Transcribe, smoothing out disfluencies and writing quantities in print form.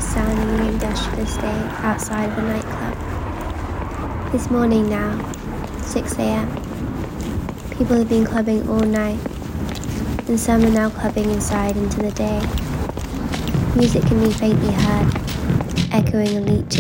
is sounding in the industrious day outside of a nightclub. It's morning now, 6 a.m. People have been clubbing all night, and some are now clubbing inside into the day. Music can be faintly heard, echoing elite